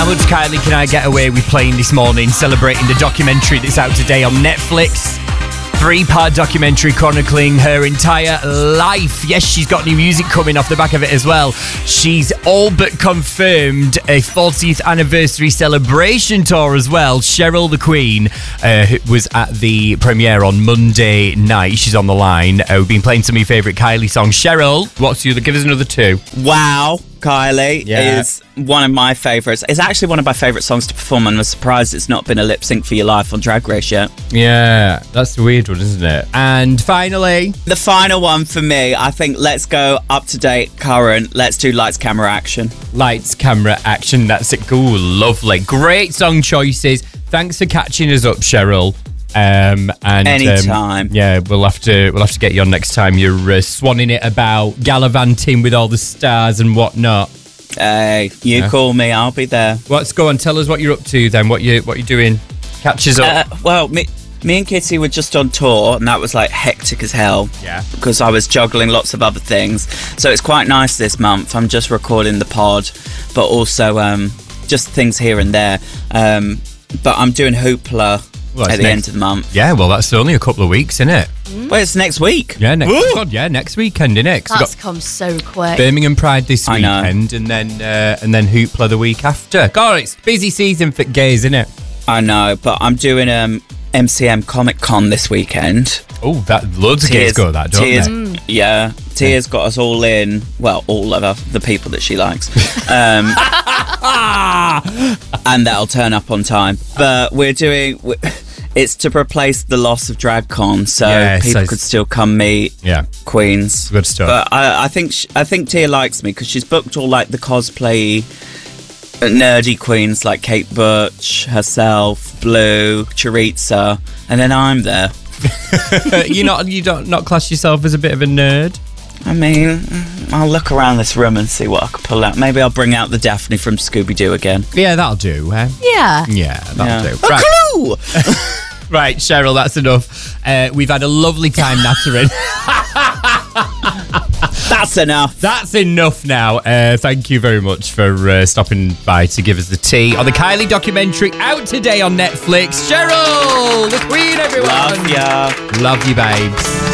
How much Kylie can I get away with playing this morning, celebrating the documentary that's out today on Netflix? 3-part documentary chronicling her entire life. Yes, she's got new music coming off the back of it as well. She's all but confirmed a 40th anniversary celebration tour as well. Cheryl the Queen was at the premiere on Monday night. She's on the line. We've been playing some of your favourite Kylie songs. Cheryl, what's the other? Give us another 2. Wow, Kylie is one of my favourites. It's actually one of my favourite songs to perform, and I'm surprised it's not been a lip sync for your life on Drag Race yet. Yeah, that's the weird one, isn't it? And finally, the final one for me, I think let's go up to date, current. Let's do lights, camera, action. Lights, camera, action. That's it. Ooh, lovely. Great song choices. Thanks for catching us up, Cheryl. And anytime. We'll have to get you on next time. You're swanning it about, gallivanting with all the stars and whatnot. Hey, you call me, I'll be there. Go on, tell us what you're up to then. What you doing? Catch us up. Well, me and Kitty were just on tour, and that was like hectic as hell. Yeah. Because I was juggling lots of other things. So it's quite nice this month. I'm just recording the pod, but also just things here and there. But I'm doing Hoopla at the end of the month. Yeah, well, that's only a couple of weeks, isn't it? Well, it's next week. Yeah, next weekend, innit? That's come so quick. Birmingham Pride this weekend, and then Hoopla the week after. God, it's busy season for gays, isn't it? I know, but I'm doing MCM Comic Con this weekend. Oh, that loads of gays go to that, don't they? Yeah, Tia's got us all in. Well, all of us, the people that she likes. And that'll turn up on time. But it's to replace the loss of DragCon, so people could still come meet queens. Good stuff. But I think Tia likes me because she's booked all like the cosplay nerdy queens like Kate Butch, herself, Blue, Choriza, and then I'm there. You don't not class yourself as a bit of a nerd? I mean, I'll look around this room and see what I can pull out. Maybe I'll bring out the Daphne from Scooby-Doo again. Yeah, that'll do. Yeah. Yeah, that'll do. Right. Clue! Right, Cheryl, that's enough. We've had a lovely time nattering. That's enough. That's enough now. Thank you very much for stopping by to give us the tea on the Kylie documentary out today on Netflix. Cheryl, the Queen, everyone. Love ya. Love you, babes.